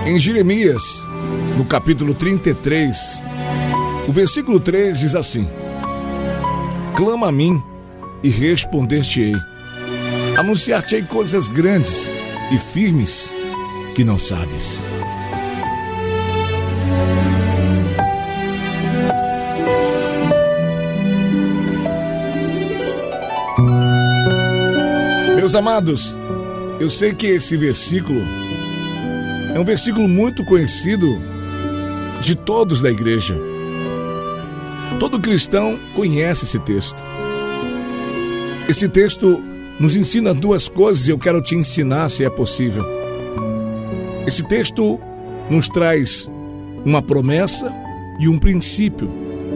Em Jeremias, no capítulo 33, o versículo 3 diz assim: clama a mim e responder-te-ei. Anunciar-te-ei coisas grandes e firmes que não sabes. Meus amados, eu sei que esse versículo é um versículo muito conhecido de todos da igreja. Todo cristão conhece esse texto. Esse texto nos ensina duas coisas e eu quero te ensinar, se é possível. Esse texto nos traz uma promessa e um princípio.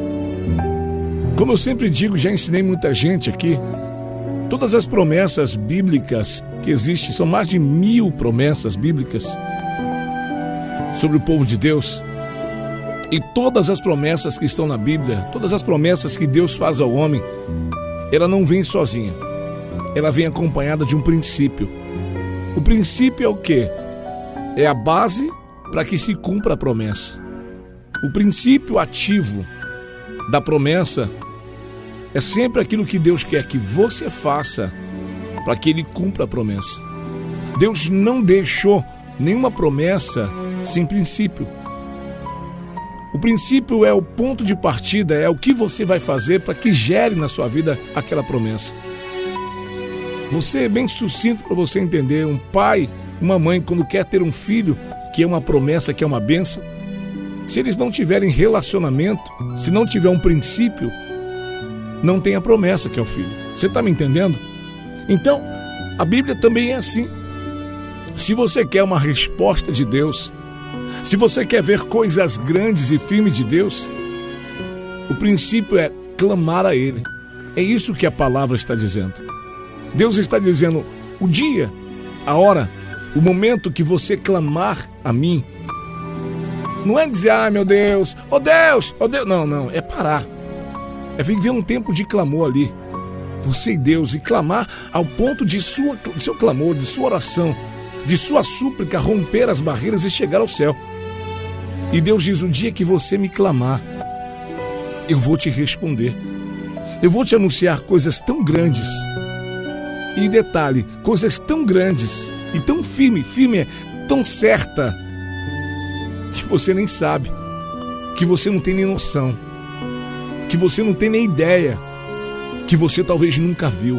Como eu sempre digo, já ensinei muita gente aqui, todas as promessas bíblicas que existem, são mais de 1000 promessas bíblicas sobre o povo de Deus. E todas as promessas que estão na Bíblia, todas as promessas que Deus faz ao homem, ela não vem sozinha. Ela vem acompanhada de um princípio. O princípio é o quê? É a base para que se cumpra a promessa. O princípio ativo da promessa é sempre aquilo que Deus quer que você faça para que Ele cumpra a promessa. Deus não deixou nenhuma promessa sem princípio. O princípio é o ponto de partida, é o que você vai fazer para que gere na sua vida aquela promessa. Você é bem sucinto para você entender. Um pai, uma mãe, quando quer ter um filho, que é uma promessa, que é uma bênção, se eles não tiverem relacionamento, se não tiver um princípio, não tem a promessa que é o filho. Você está me entendendo? Então, a Bíblia também é assim. Se você quer uma resposta de Deus, se você quer ver coisas grandes e firmes de Deus, o princípio é clamar a Ele. É isso que a palavra está dizendo. Deus está dizendo, o dia, a hora, o momento que você clamar a mim, não é dizer, meu Deus, oh Deus, oh Deus. Não, é parar. É viver um tempo de clamor ali, você e Deus, e clamar ao ponto de seu clamor, de sua oração, de sua súplica romper as barreiras e chegar ao céu. E Deus diz, o dia que você me clamar, eu vou te responder. Eu vou te anunciar coisas tão grandes. E detalhe, coisas tão grandes e tão firme é tão certa, que você nem sabe, que você não tem nem noção, que você não tem nem ideia, que você talvez nunca viu.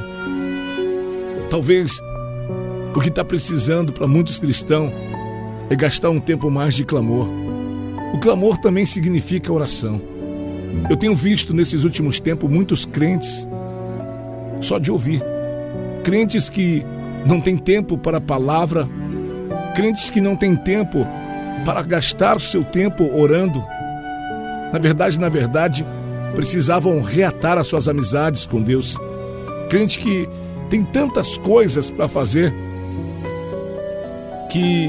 Talvez o que está precisando para muitos cristãos é gastar um tempo mais de clamor. O clamor também significa oração. Eu tenho visto nesses últimos tempos muitos crentes só de ouvir. Crentes que não têm tempo para a palavra, crentes que não têm tempo para gastar o seu tempo orando. Na verdade, precisavam reatar as suas amizades com Deus. Crente que tem tantas coisas para fazer que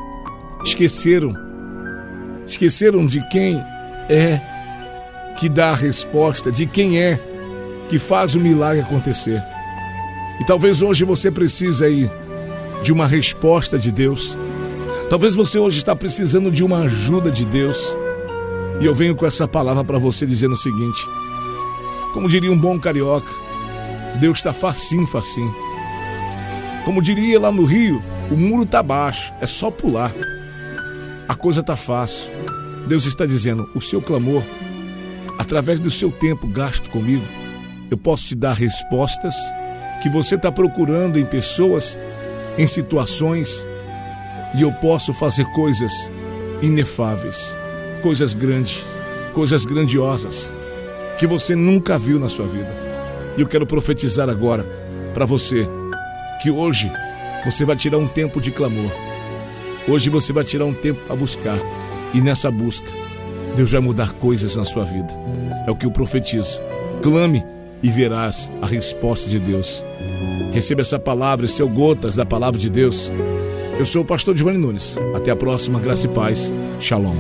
esqueceram de quem é que dá a resposta, de quem é que faz o milagre acontecer. E talvez hoje você precise aí de uma resposta de Deus. Talvez você hoje está precisando de uma ajuda de Deus. E eu venho com essa palavra para você dizendo o seguinte: como diria um bom carioca, Deus está facinho. Como diria lá no Rio, o muro está baixo, é só pular. A coisa está fácil. Deus está dizendo, o seu clamor, através do seu tempo gasto comigo, eu posso te dar respostas que você está procurando em pessoas, em situações, e eu posso fazer coisas inefáveis, coisas grandes, coisas grandiosas, que você nunca viu na sua vida. E eu quero profetizar agora para você, que hoje você vai tirar um tempo de clamor. Hoje você vai tirar um tempo para buscar. E nessa busca, Deus vai mudar coisas na sua vida. É o que eu profetizo. Clame e verás a resposta de Deus. Receba essa palavra, esse é o Gotas da Palavra de Deus. Eu sou o pastor Giovanni Nunes. Até a próxima, graça e paz. Shalom.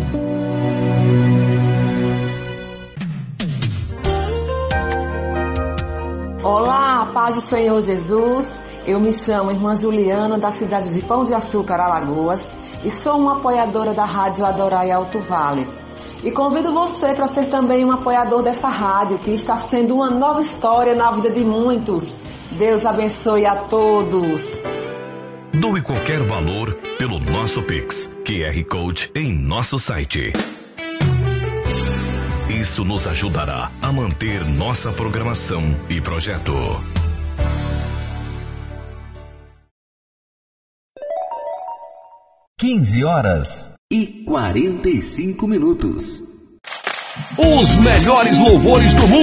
Olá, paz do Senhor Jesus. Eu me chamo Irmã Juliana, da cidade de Pão de Açúcar, Alagoas. e sou uma apoiadora da Rádio Adorai Alto Vale. E convido você para ser também um apoiador dessa rádio, que está sendo uma nova história na vida de muitos. Deus abençoe a todos. Doe qualquer valor pelo nosso Pix, QR Code em nosso site. Isso nos ajudará a manter nossa programação e projeto. 15h45. Os melhores louvores do mundo.